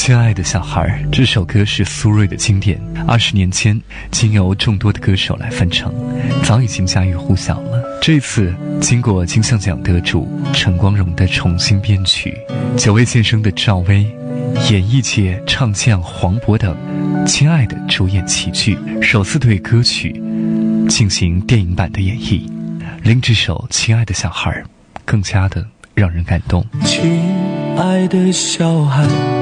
亲爱的小孩，这首歌是苏芮的经典，20年前经由众多的歌手来翻唱，早已经家喻户晓了。这次经过金像奖得主陈光荣的重新编曲，久未见声的赵薇、演艺界唱将黄渤等亲爱的主演齐聚，首次对歌曲进行电影版的演绎，令这首《亲爱的小孩》更加的让人感动。 亲爱的小孩，